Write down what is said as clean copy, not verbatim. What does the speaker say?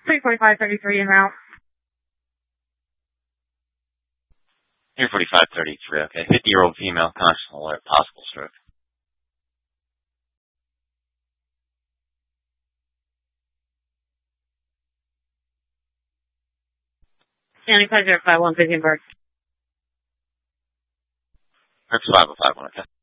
34533 en route. Here 4533, okay. 50-year-old female, conscious alert, possible stroke. County 5051, Vivian Burke. Burke 5051, okay.